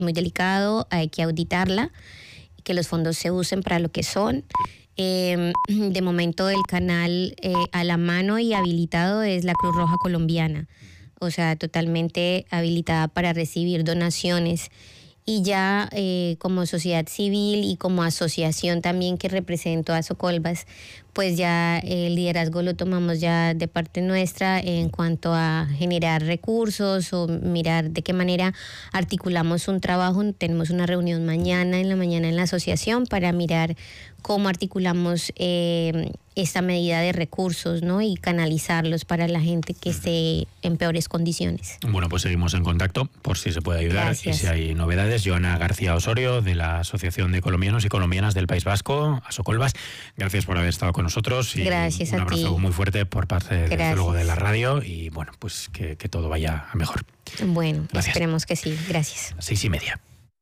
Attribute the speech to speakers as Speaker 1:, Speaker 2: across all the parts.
Speaker 1: muy delicado, hay que auditarla, que los fondos se usen para lo que son. De momento el canal a la mano y habilitado es la Cruz Roja Colombiana, o sea, totalmente habilitada para recibir donaciones. Y ya como sociedad civil y como asociación también que represento a Socolbas, pues ya el liderazgo lo tomamos ya de parte nuestra en cuanto a generar recursos o mirar de qué manera articulamos un trabajo. Tenemos una reunión mañana en la asociación para mirar cómo articulamos esta medida de recursos, ¿no? Y canalizarlos para la gente que esté en peores condiciones.
Speaker 2: Bueno, pues seguimos en contacto por si se puede ayudar.
Speaker 1: Gracias.
Speaker 2: Y si hay novedades. Joana García Osorio, de la Asociación de Colombianos y Colombianas del País Vasco, Asocolbas, gracias por haber estado con nosotros. Y
Speaker 1: gracias
Speaker 2: un
Speaker 1: a
Speaker 2: abrazo
Speaker 1: ti.
Speaker 2: muy fuerte por parte desde luego de la radio y bueno, pues que todo vaya a mejor.
Speaker 1: Bueno,
Speaker 2: gracias.
Speaker 1: Esperemos que sí. Gracias.
Speaker 2: 6:30.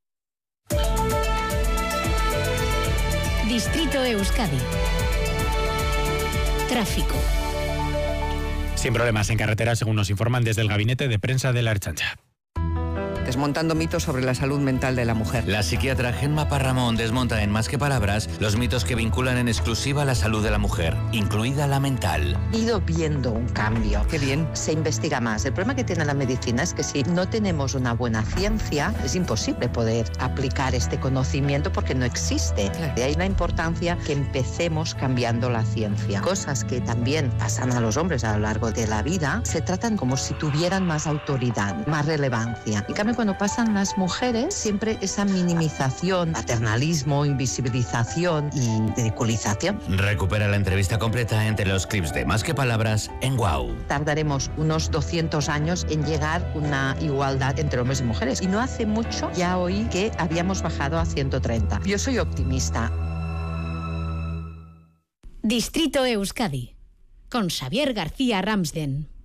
Speaker 3: Distrito Euskadi. Tráfico.
Speaker 2: Sin problemas en carretera, según nos informan desde el Gabinete de Prensa de la Ertzaintza.
Speaker 4: Desmontando mitos sobre la salud mental de la mujer.
Speaker 5: La psiquiatra Gemma Parramón desmonta en Más que Palabras los mitos que vinculan en exclusiva la salud de la mujer, incluida la mental.
Speaker 6: He ido viendo un cambio.
Speaker 4: Qué bien.
Speaker 6: Se investiga más. El problema que tiene la medicina es que si no tenemos una buena ciencia, es imposible poder aplicar este conocimiento porque no existe.
Speaker 4: Claro.
Speaker 6: De ahí la importancia que empecemos cambiando la ciencia. Cosas que también pasan a los hombres a lo largo de la vida, se tratan como si tuvieran más autoridad, más relevancia. En cambio, cuando pasan las mujeres, siempre esa minimización, paternalismo, invisibilización y ridiculización.
Speaker 5: Recupera la entrevista completa entre los clips de Más que Palabras en WOW.
Speaker 6: Tardaremos unos 200 años en llegar a una igualdad entre hombres y mujeres. Y no hace mucho ya oí que habíamos bajado a 130. Yo soy optimista.
Speaker 3: Distrito Euskadi, con Xavier García Ramsden.